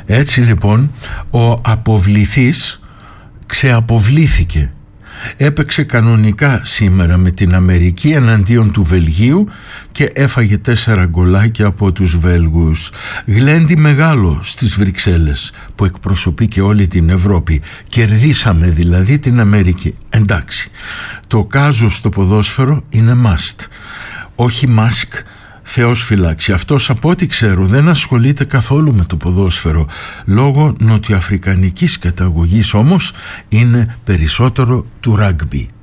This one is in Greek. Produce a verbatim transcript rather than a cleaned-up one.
Έτσι λοιπόν ο αποβληθής ξεαποβλήθηκε. Έπαιξε κανονικά σήμερα με την Αμερική εναντίον του Βελγίου και έφαγε τέσσερα γκολάκια από τους Βέλγους. Γλέντι μεγάλο στις Βρυξέλλες που εκπροσωπεί και όλη την Ευρώπη. Κερδίσαμε δηλαδή την Αμερική. Εντάξει, το κάζο στο ποδόσφαιρο είναι must, όχι mask. Θεός φυλάξει. Αυτός από ό,τι ξέρω δεν ασχολείται καθόλου με το ποδόσφαιρο. Λόγω νοτιοαφρικανικής καταγωγής όμως είναι περισσότερο του ράγκμπι.